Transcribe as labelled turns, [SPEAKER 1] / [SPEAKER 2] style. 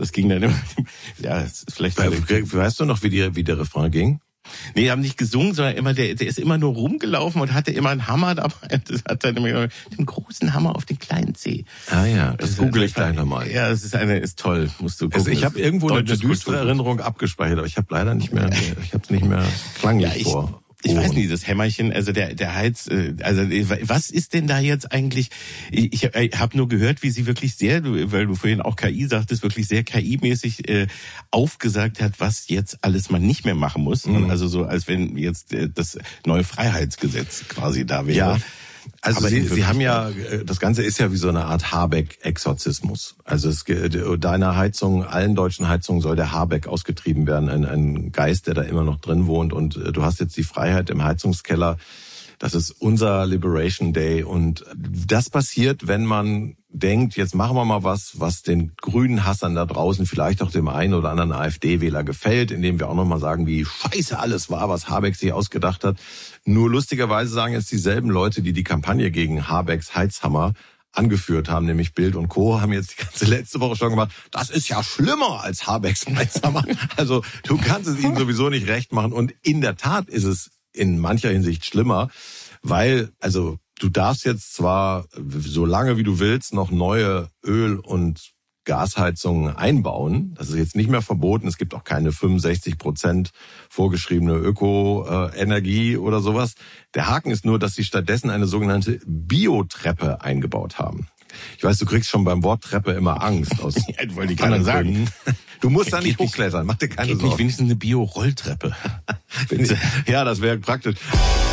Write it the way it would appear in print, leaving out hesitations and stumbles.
[SPEAKER 1] Das ging dann immer, ja, das ist vielleicht...
[SPEAKER 2] Weißt du noch, wie der Refrain ging?
[SPEAKER 1] Nee, die haben nicht gesungen, sondern immer der ist immer nur rumgelaufen und hatte immer einen Hammer dabei. Das hat dann immer den großen Hammer auf den kleinen Zeh.
[SPEAKER 2] Ah ja, das google ich gleich nochmal.
[SPEAKER 1] Ja, das ist toll, musst du gucken.
[SPEAKER 2] Also ich habe irgendwo eine düstere Erinnerung abgespeichert, aber ich habe leider nicht mehr, ich habe es nicht mehr klanglich vor.
[SPEAKER 1] Ich weiß nicht, das Hämmerchen, also der Heiz, also was ist denn da jetzt eigentlich? Ich habe nur gehört, wie sie wirklich sehr, weil du vorhin auch KI sagtest, wirklich sehr KI-mäßig aufgesagt hat, was jetzt alles man nicht mehr machen muss. Mhm. Also so, als wenn jetzt das neue Freiheitsgesetz quasi da wäre.
[SPEAKER 2] Ja. Also Sie haben ja, das Ganze ist ja wie so eine Art Habeck-Exorzismus. Also deiner Heizung, allen deutschen Heizungen soll der Habeck ausgetrieben werden, ein Geist, der da immer noch drin wohnt. Und du hast jetzt die Freiheit im Heizungskeller. Das ist unser Liberation Day. Und das passiert, wenn man denkt, jetzt machen wir mal was den grünen Hassern da draußen, vielleicht auch dem einen oder anderen AfD-Wähler gefällt, indem wir auch nochmal sagen, wie scheiße alles war, was Habeck sich ausgedacht hat. Nur lustigerweise sagen jetzt dieselben Leute, die die Kampagne gegen Habecks Heizhammer angeführt haben, nämlich Bild und Co., haben jetzt die ganze letzte Woche schon gemacht, das ist ja schlimmer als Habecks Heizhammer. Also du kannst es ihnen sowieso nicht recht machen. Und in der Tat ist es in mancher Hinsicht schlimmer, weil, also du darfst jetzt zwar so lange wie du willst noch neue Öl- und Gasheizungen einbauen. Das ist jetzt nicht mehr verboten. Es gibt auch keine 65% vorgeschriebene Ökoenergie oder sowas. Der Haken ist nur, dass sie stattdessen eine sogenannte Biotreppe eingebaut haben. Ich weiß, du kriegst schon beim Wort Treppe immer Angst. Aus
[SPEAKER 1] ja, wollte ich gerade sagen.
[SPEAKER 2] Du musst da nicht hochklettern, mach dir keine Sorgen.
[SPEAKER 1] Geht nicht wenigstens eine Bio-Rolltreppe.
[SPEAKER 2] Ja, das wäre praktisch.